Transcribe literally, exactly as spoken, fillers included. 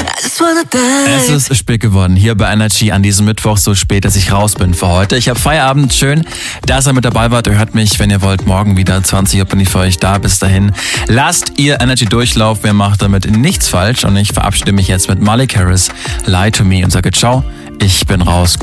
Es ist spät geworden hier bei Energy an diesem Mittwoch, so spät, dass ich raus bin für heute. Ich habe Feierabend, schön, dass ihr mit dabei wart. Ihr hört mich, wenn ihr wollt, morgen wieder. zwanzig Uhr bin ich für euch da. Bis dahin, lasst ihr Energy durchlaufen. Ihr macht damit nichts falsch. Und ich verabschiede mich jetzt mit Miley Cyrus, Lie to Me und sage ciao, ich bin raus.